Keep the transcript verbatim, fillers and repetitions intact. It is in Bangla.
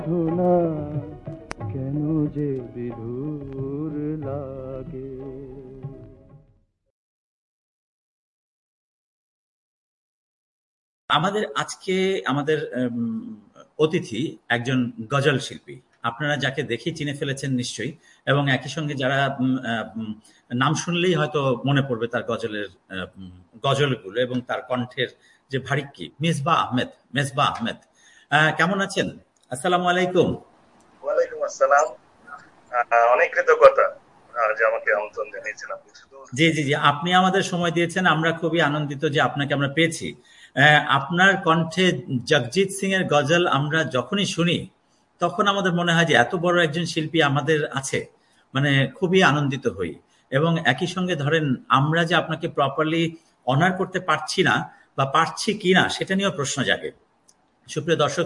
সাধনা কেন যে বিধুর লাগে। আমাদের আজকে আমাদের উম, অতিথি একজন গজল শিল্পী। আপনারা যাকে দেখে চিনে ফেলেছেন নিশ্চয়ই, এবং একই সঙ্গে যারা উম, আহ, উম, নাম শুনলেই হয়তো মনে পড়বে তার গজলের আহ, উম, গজলগুলো এবং তার কণ্ঠের যে ভারিক্কি, মেজবা আহমেদ। মেজবা আহমেদ, আহ, কেমন আছেন? আসসালামু আলাইকুম। ওয়ালাইকুম আসসালাম। আহ, অনেক কৃতজ্ঞতা আহ, যে আমাকে আমন্ত্রণ জানিয়েছেন আপনি শুধু। জি জি জি, আপনি আমাদের সময় দিয়েছেন, আমরা খুবই আনন্দিত যে আপনাকে আমরা পেয়েছি। আহ, আপনার কণ্ঠে জগজিৎ সিং এর গজল আমরা যখনই শুনি তখন আমাদের মনে হয় যে এত বড় একজন শিল্পী আমাদের আছে, মানে খুবই আনন্দিত হই। এবং একই সঙ্গে ধরেন আমরা যে আপনাকে প্রপারলি অনার করতে পারছি না বা পারছি কিনা সেটা নিয়েও প্রশ্ন জাগে। সুপ্রিয় দর্শক